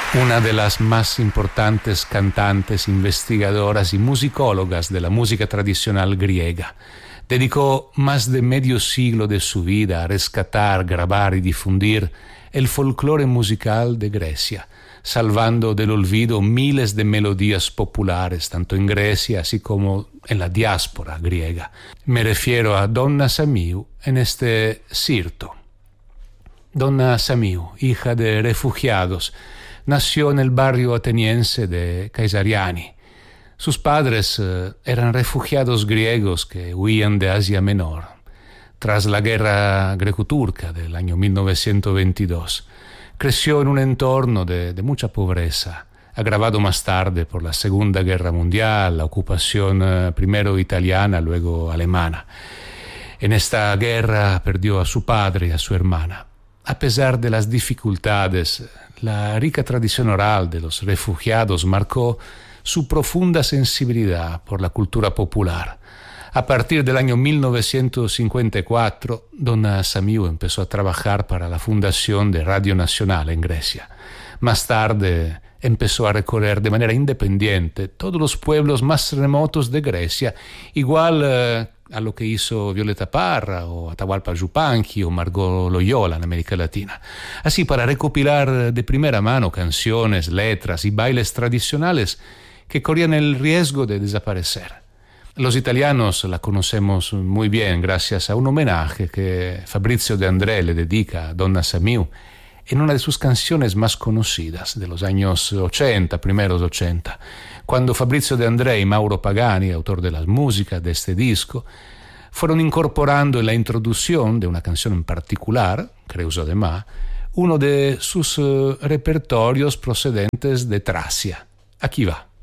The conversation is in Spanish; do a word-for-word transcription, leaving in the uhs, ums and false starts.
Una de las más importantes cantantes, investigadoras y musicólogas de la música tradicional griega. Dedicó más de medio siglo de su vida a rescatar, grabar y difundir el folclore musical de Grecia, salvando del olvido miles de melodías populares, tanto en Grecia así como en la diáspora griega. Me refiero a Donna Samiu en este Sirto. Donna Samiu, hija de refugiados, nació en el barrio ateniense de Kaisariani. Sus padres eh, eran refugiados griegos que huían de Asia Menor tras la guerra greco-turca del año mil novecientos veintidós. Creció en un entorno de, de mucha pobreza, agravado más tarde por la Segunda Guerra Mundial, la ocupación eh, primero italiana, luego alemana. En esta guerra perdió a su padre y a su hermana. A pesar de las dificultades, la rica tradición oral de los refugiados marcó su profunda sensibilidad por la cultura popular. A partir del año mil novecientos cincuenta y cuatro, Donna Samiu empezó a trabajar para la fundación de Radio Nacional en Grecia. Más tarde empezó a recorrer de manera independiente todos los pueblos más remotos de Grecia, igual eh, a lo que hizo Violeta Parra o Atahualpa Yupanqui o Margot Loyola en América Latina. Así, para recopilar de primera mano canciones, letras y bailes tradicionales que corrían el riesgo de desaparecer. Los italianos la conocemos muy bien gracias a un homenaje que Fabrizio De André le dedica a Donna Samiu en una de sus canciones más conocidas de los años ochenta, primeros ochenta, cuando Fabrizio De André y Mauro Pagani, autor de las músicas de este disco, fueron incorporando en la introducción de una canción en particular, Creuso de Ma, uno de sus uh, repertorios procedentes de Tracia. Aquí va.